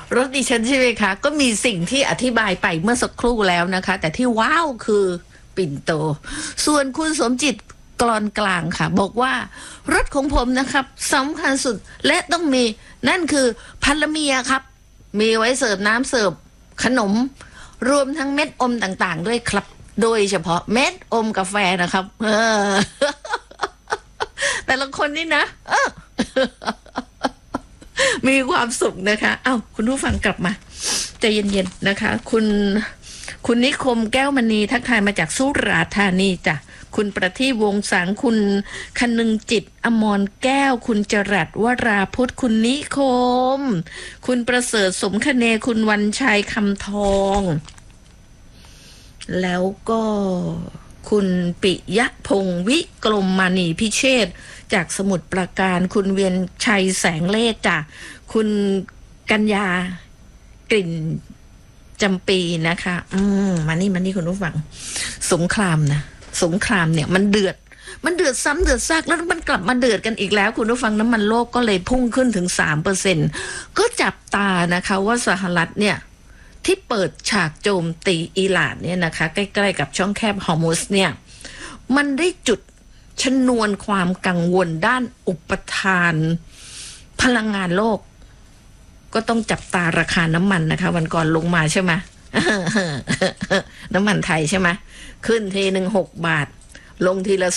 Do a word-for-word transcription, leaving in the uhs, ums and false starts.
รถดิฉันใช่ไหมคะก็มีสิ่งที่อธิบายไปเมื่อสักครู่แล้วนะคะแต่ที่ว้าวคือปิ่นโตส่วนคุณสมจิตกลอนกลางค่ะบอกว่ารถของผมนะครับสำคัญสุดและต้องมีนั่นคือพัลเมียครับมีไว้เสิร์ฟน้ำเสิร์ฟขนมรวมทั้งเม็ดอมต่างๆด้วยครับโดยเฉพาะเม็ดอมกาแฟนะครับเออ แต่ละคนนี่นะเออ มีความสุขนะคะเอ้าคุณผู้ฟังกลับมาใจเย็นๆนะคะคุณคุณนิคมแก้วมณีทักทายมาจากสุราษฎร์ธานีจ้ะคุณประทีปวงศ์สังคุณคนึงจิตอมรแก้วคุณจรัสวราพุทธคุณนิคมคุณประเสริฐสมคเนคุณวันชัยคำทองแล้วก็คุณปิยะพงศ์วิกรมมานีพิเชษจากสมุทรปราการคุณเวียนชัยแสงเลศจ้ะคุณกัญญากลิ่นจำปีนะคะอืมมานี่มานี่คุณผู้ฟังสงครามนะสงครามเนี่ยมันเดือดมันเดือดซ้ำเดือดซากแล้วมันกลับมาเดือดกันอีกแล้วคุณผู้ฟังน้ำมันโลกก็เลยพุ่งขึ้นถึง สามเปอร์เซ็นต์ ก็จับตานะคะว่าสหรัฐเนี่ยที่เปิดฉากโจมตีอิหร่านเนี่ยนะคะใกล้ๆกับช่องแคบฮอร์มุซเนี่ยมันได้จุดชนวนความกังวลด้านอุปทานพลังงานโลกก็ต้องจับตาราคาน้ำมันนะคะวันก่อนลงมาใช่ไหม น้ำมันไทยใช่ไหมขึ้นทีหนึ่งหกบาทลงทีละ